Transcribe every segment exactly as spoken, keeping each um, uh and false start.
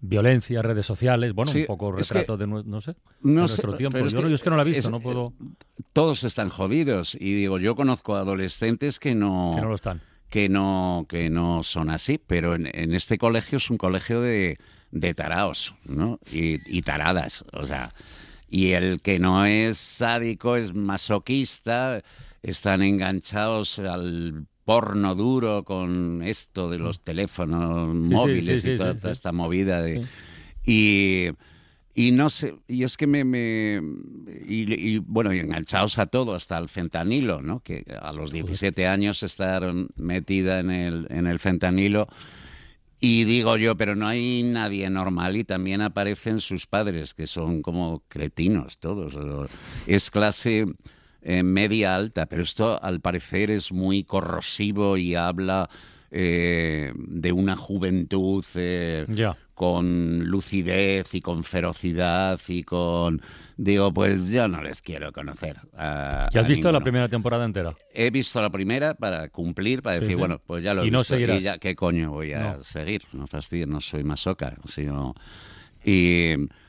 violencia, redes sociales, bueno, sí, un poco retrato que, de, no sé, no de nuestro sé, tiempo. Yo, que, yo es que no lo he visto, es, no puedo... Todos están jodidos y digo, yo conozco adolescentes que no... Que no lo están. Que no, que no son así, pero en, en este colegio es un colegio de, de taraos, ¿no? Y, y taradas, o sea... Y el que no es sádico es masoquista, están enganchados al porno duro con esto de los teléfonos sí, móviles sí, sí, y toda, sí, toda sí. esta movida de... Sí. Y... Y no sé, y es que me... me y, y bueno, y enganchados a todo, hasta el fentanilo, ¿no? Que a los diecisiete años estar metida en el, en el fentanilo. Y digo yo, pero no hay nadie normal, y también aparecen sus padres, que son como cretinos todos. Es clase eh, media alta, pero esto al parecer es muy corrosivo y habla eh, de una juventud... Eh, ya. con lucidez y con ferocidad y con... Digo, pues yo no les quiero conocer. A, ¿Ya has a visto ninguno. La primera temporada entera? He visto la primera para cumplir, para decir, sí, sí. bueno, pues ya lo he ¿Y visto. no seguirás? Y ya, ¿qué coño voy a no. seguir? No fastidio, no soy masoca, sino... Y...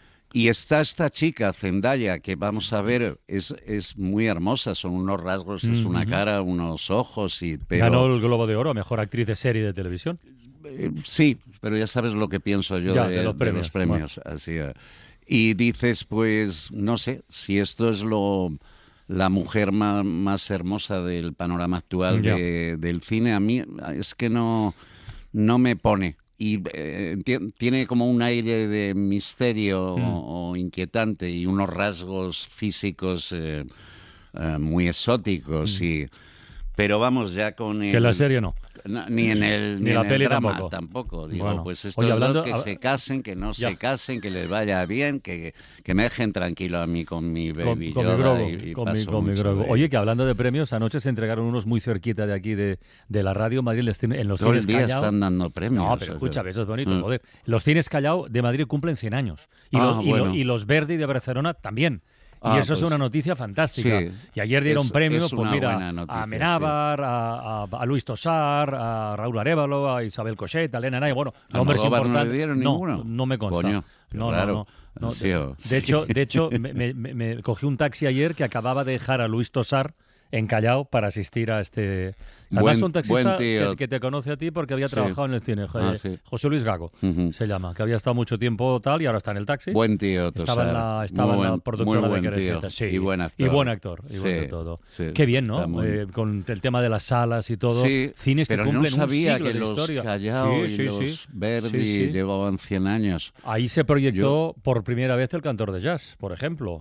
Y está esta chica, Zendaya, que vamos a ver, es, es muy hermosa, son unos rasgos, mm-hmm. es una cara, unos ojos y... Pero... Ganó el Globo de Oro a Mejor Actriz de Serie de Televisión. Eh, sí, pero ya sabes lo que pienso yo ya, de, de los premios. De los premios bueno. así, eh. Y dices, pues, no sé, si esto es lo la mujer más, más hermosa del panorama actual de, del cine, a mí es que no, no me pone. Y eh, tiene como un aire de misterio mm. o, o inquietante y unos rasgos físicos eh, eh, muy exóticos. Mm. Y, pero vamos, ya con el... Que la serie no. No, ni en el, ni ni la en peli el drama tampoco. tampoco. Digo, bueno. pues estos Oye, hablando, dos que se casen, que no ya. se casen, que les vaya bien, que, que me dejen tranquilo a mí con mi baby con, con Yoda mi grogo, y, y con mi, con mi grogo. Oye, que hablando de premios, anoche se entregaron unos muy cerquita de aquí de, de la radio Madrid en los Todo cines el día Callao. Están dando premios. No, pero escucha, eso es bonito, mm. joder. Los cines Callao de Madrid cumplen cien años. Y, ah, lo, bueno. y, lo, y los Verdi de Barcelona también. Y ah, eso pues, es una noticia fantástica. Sí, y ayer dieron es, premios, es pues mira, noticia, a Menábar, sí. a, a, a Luis Tosar, a Raúl Arévalo, a Isabel Cochet, a Elena Nay. Bueno, nombres importantes. ¿No le dieron no, ninguno? no me consta. Coño, no, claro. no, no, no. Sí, de, oh, de sí. hecho, de hecho me, me, me cogí un taxi ayer que acababa de dejar a Luis Tosar en Callao para asistir a este... Además, buen, un taxista que, que te conoce a ti porque había sí. trabajado en el cine, ah, eh, sí. José Luis Gago, uh-huh. se llama, que había estado mucho tiempo tal y ahora está en el taxi. Buen tío, Tosar. Estaba en la, estaba en la buen, productora de Quereceta. Sí, y buen actor. Y buen actor, y sí, buen de todo. Sí, Qué bien, ¿no? muy... Eh, con el tema de las salas y todo. Sí, cines que pero cumplen no sabía un siglo que de los historia. Callao sí, y sí, los sí. Verdi sí, sí. llevaban cien años. Ahí se proyectó Yo... por primera vez El Cantor de Jazz, por ejemplo.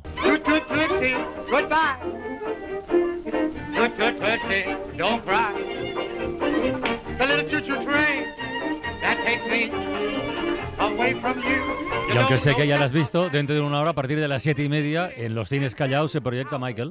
Goodbye. Don't cry. The little choo-choo train that takes me away from you. Y aunque sé que ya la has visto, dentro de una hora, a partir de las siete y media, en los cines Callao se proyecta Michael.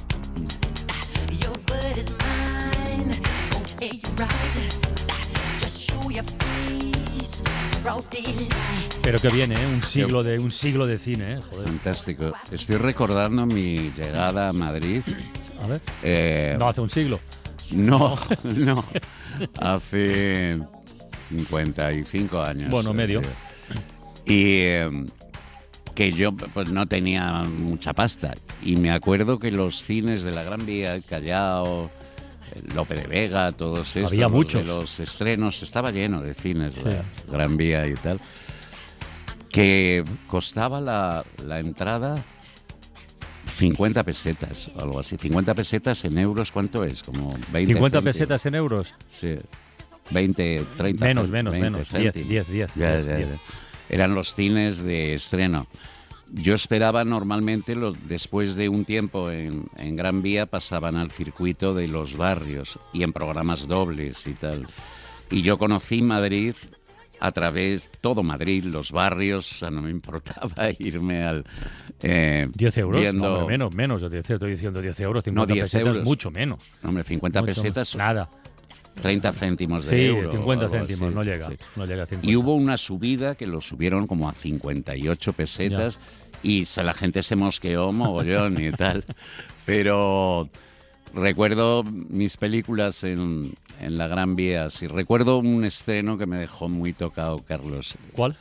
Pero que viene, ¿eh? Un siglo de un siglo de cine, ¿eh? Joder. Fantástico. Estoy recordando mi llegada a Madrid. A ver. Eh, no, hace un siglo. No, no. Hace cincuenta y cinco años. Bueno, medio. Y eh, que yo pues no tenía mucha pasta. Y me acuerdo que los cines de la Gran Vía, Callao, Lope de Vega, todos estos, había muchos. De los estrenos, estaba lleno de cines, sí. la Gran Vía y tal, que costaba la, la entrada cincuenta pesetas o algo así. cincuenta pesetas en euros, ¿cuánto es? Como veinte cincuenta céntimos. pesetas en euros. Sí. veinte, treinta Menos, menos, menos. diez, diez, diez. Ya, ya, ya. Eran los cines de estreno. Yo esperaba normalmente, los, después de un tiempo en, en Gran Vía, pasaban al circuito de los barrios y en programas dobles y tal. Y yo conocí Madrid a través, todo Madrid, los barrios, o sea, no me importaba irme al... Eh, ¿diez euros? Viendo... No, hombre, menos, menos, yo estoy diciendo diez euros, cincuenta no, diez pesetas, euros. Mucho menos. No, hombre, cincuenta mucho pesetas... Menos. Nada. treinta céntimos de sí, euro. Sí, cincuenta algo céntimos, así, no llega, sí. no llega a cincuenta. Y hubo una subida que lo subieron como a cincuenta y ocho pesetas ya. Y se, la gente se mosqueó mogollón y tal. Pero recuerdo mis películas en, en la Gran Vía. Sí, recuerdo un estreno que me dejó muy tocado, Carlos. ¿Cuál?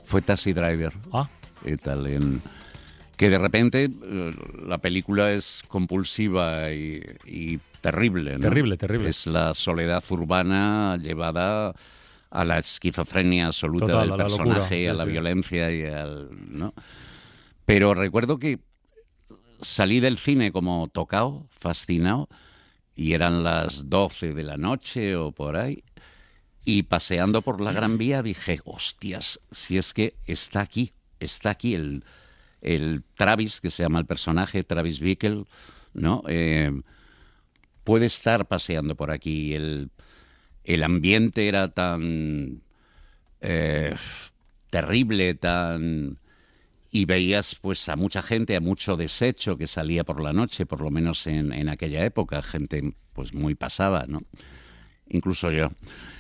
fue Taxi Driver. Ah. Y tal, en, que de repente eh, la película es compulsiva y, y terrible, ¿no? Terrible, terrible. Es la soledad urbana llevada a la esquizofrenia absoluta Total, del a la personaje, locura, sí, a la sí. violencia y al, ¿no? Pero recuerdo que salí del cine como tocado, fascinado, y eran las doce de la noche o por ahí, y paseando por la Gran Vía dije, hostias, si es que está aquí, está aquí el, el Travis, que se llama el personaje, Travis Bickle, ¿no? Eh, puede estar paseando por aquí. El, el ambiente era tan eh, terrible, tan... Y veías pues a mucha gente, a mucho desecho que salía por la noche, por lo menos en, en aquella época, gente pues muy pasada, ¿no? Incluso yo.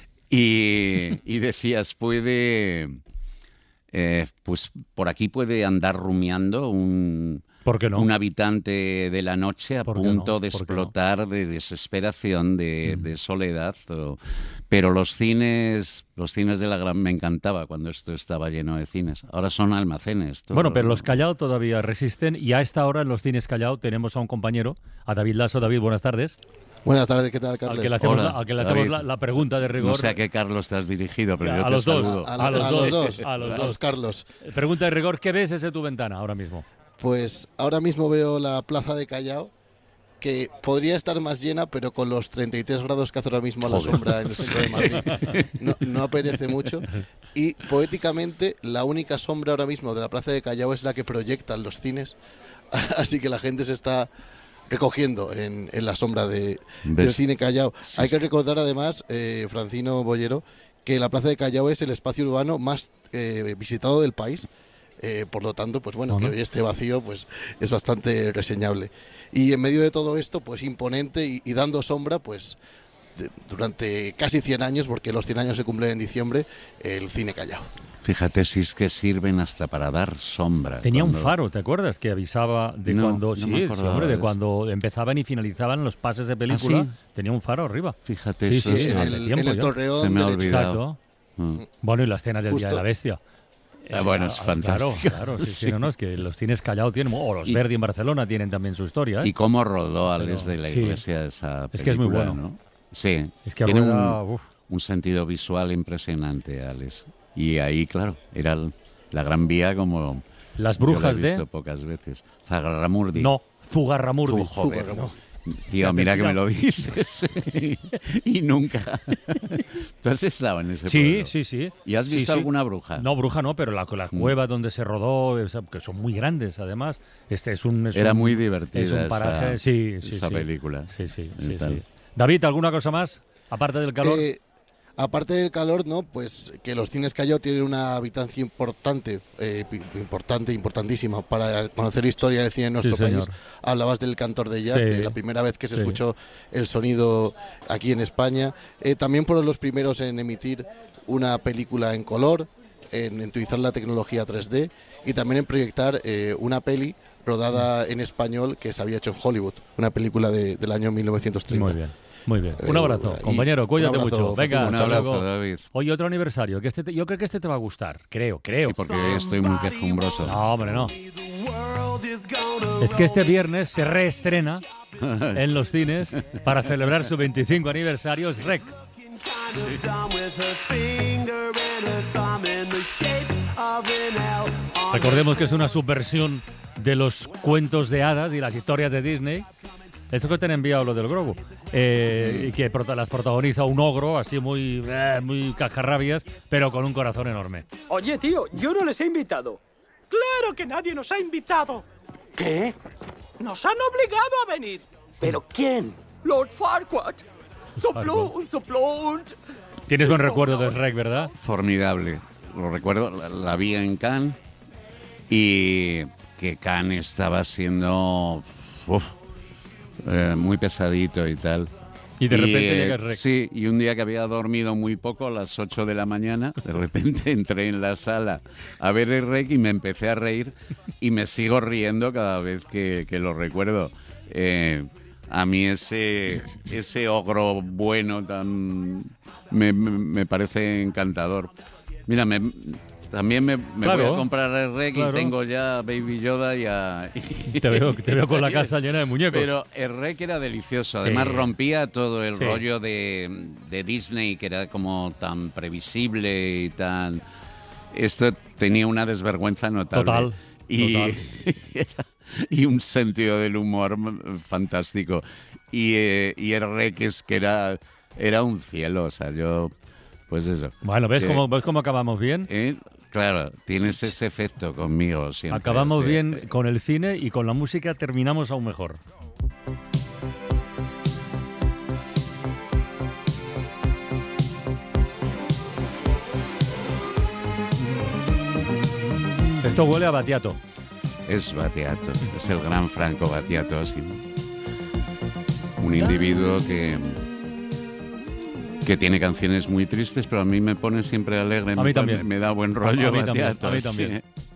Y, y decías, puede... Eh, pues por aquí puede andar rumiando un, ¿Por qué no? un habitante de la noche a ¿Por qué punto no? de ¿Por qué no? explotar de desesperación, de, Mm. de soledad. o- Pero los cines, los cines de la Gran... Me encantaba cuando esto estaba lleno de cines. Ahora son almacenes. todo, Bueno, pero ¿no? los Callao todavía resisten y a esta hora en los cines Callao tenemos a un compañero, a David Lasso. David, buenas tardes. Buenas tardes, ¿qué tal, Al Carles? que le hacemos, Hola, la, al que le hacemos David. la, la pregunta de rigor. No sé a qué Carlos te has dirigido, pero yo A te los dos. saludo. A, a los a dos, los dos, a los a dos. los Carlos. Pregunta de rigor, ¿qué ves desde tu ventana ahora mismo? Pues ahora mismo veo la plaza de Callao, que podría estar más llena, pero con los treinta y tres grados que hace ahora mismo a la Joder. sombra en el centro de Madrid, no, no apetece mucho. Y poéticamente, la única sombra ahora mismo de la plaza de Callao es la que proyectan los cines. Así que la gente se está recogiendo en, en la sombra de, ¿Ves? del cine Callao. Sí, Hay que sí. recordar además, eh, Francino Bollero, que la plaza de Callao es el espacio urbano más eh, visitado del país. Eh, por lo tanto, pues bueno, Ajá. que hoy esté vacío, pues es bastante reseñable. Y en medio de todo esto, pues imponente y, y dando sombra, pues de- durante casi cien años, porque los cien años se cumplen en diciembre, el cine Callao. Fíjate si es que sirven hasta para dar sombra. Tenía un Cuando- faro, ¿te acuerdas? Que avisaba de No, cuando no sí, me sí, acordaba hombre, de de eso. cuando empezaban y finalizaban los pases de película. ¿sí? Tenía un faro arriba. Fíjate, Sí, eso sí, es- en en hace el, tiempo en el ya. torreón Se me ha derecho. olvidado. Exacto. Mm. Bueno, y la escena del Día de Justo. la Bestia. Ah, bueno, es ah, fantástico. Claro, claro, sí, sí, Sí. no, no, es que los cines Callao tienen, o los Y- Verdi en Barcelona tienen también su historia, ¿eh? Y cómo rodó Alex Pero, de la sí. Iglesia esa película, Es que es muy bueno. ¿no? Sí, Es que tiene rueda, un, uf. un sentido visual impresionante, Alex. Y ahí, claro, era el- la Gran Vía como... Las yo la he brujas visto de... pocas veces. Zagarramurdi. No, Zugarramurdi. Tú, joder, Zugarramurdi. Tío, mira que Mira. me lo dices. Y nunca. ¿Tú has estado en ese Sí, pueblo? sí, sí. ¿Y has Sí, visto sí. alguna bruja? No, bruja no, pero la, la Mm. cueva donde se rodó, esa- que son muy grandes además. Este es un... es Era un- muy divertida Es un esa- paraje, sí, sí, esa sí. película. Sí, sí, Y sí, tal. sí. David, ¿alguna cosa más? Aparte del calor. Eh, aparte del calor, ¿no? Pues que los cines Callao tienen una habitancia importante, eh, pi- importante, importantísima para conocer la historia del cine en nuestro Sí, país. señor. Hablabas del Cantor de Jazz, Sí. de la primera vez que se Sí. escuchó el sonido aquí en España. Eh, también fueron los primeros en emitir una película en color, en, en utilizar la tecnología tres D y también en proyectar eh, una peli rodada en español que se había hecho en Hollywood, una película de- del año mil novecientos treinta. Muy bien, muy bien. Un Eh, abrazo, y- compañero, un cuídate abrazo, mucho. Venga, Francisco, Un hasta abrazo, luego. David. Oye, otro aniversario. Que este te- yo creo que este te va a gustar. Creo, creo. Sí, porque hoy estoy muy quejumbroso. No, hombre, no. Es que este viernes se reestrena en los cines para celebrar su veinticinco aniversario. Es Rec. Recordemos que es una subversión de los cuentos de hadas y las historias de Disney. Esto que te han enviado lo del Grogu. Eh, y que prota- las protagoniza un ogro, así muy, eh, muy cascarrabias, pero con un corazón enorme. Oye, tío, yo no les he invitado. ¡Claro que nadie nos ha invitado! ¿Qué? ¡Nos han obligado a venir! ¿Pero quién? Lord Farquaad. Soplón, soplón. Tienes buen recuerdo de Rec, ¿verdad? Formidable. Lo recuerdo, la, la vi en Cannes y que Cannes estaba siendo uf, eh, muy pesadito y tal. Y de repente eh, llega Rec. Sí, y un día que había dormido muy poco, a las ocho de la mañana, de repente entré en la sala a ver el Rec y me empecé a reír y me sigo riendo cada vez que, que lo recuerdo. Eh, a mí ese, ese ogro bueno tan me, me- me parece encantador. Mira, me, También me, me Claro, voy a comprar el rec claro. y tengo ya a Baby Yoda y a... y- Te veo, te veo con la casa llena de muñecos. Pero el rec era delicioso. Además Sí. rompía todo el Sí. rollo de, de Disney, que era como tan previsible y tan... Esto tenía una desvergüenza notable. Total, Y, total. y un sentido del humor fantástico. Y, eh, y el rec es que era, era un cielo. O sea, yo... Pues eso. Bueno, ¿ves Eh, cómo, ¿ves cómo acabamos bien? ¿Eh? Claro, tienes ese efecto conmigo siempre. Acabamos sí. bien con el cine y con la música terminamos aún mejor. Esto huele a Battiato. Es Battiato, es el gran Franco Battiato, sí. Un individuo que, que tiene canciones muy tristes, pero a mí me pone siempre alegre. A me mí pone- también. Me da buen rollo A mí también, Battiato, a mí sí. también.